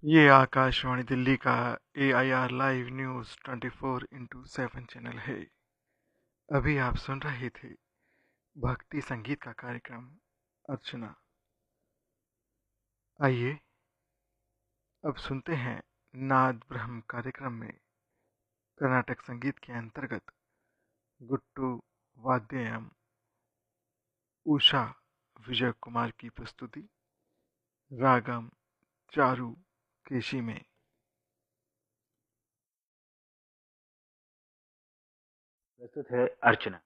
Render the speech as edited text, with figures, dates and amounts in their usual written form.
ये आकाशवाणी दिल्ली का AIR live news 24/7 channel है। अभी आप सुन रहे थे भक्ति संगीत का कार्यक्रम अर्चना। आइए अब सुनते हैं नाद ब्रह्म कार्यक्रम में कर्नाटक संगीत के अंतर्गत गुट्टू वाद्ययम उषा विजय कुमार की प्रस्तुति रागम चारू केशी में। प्रस्तुत है अर्चना।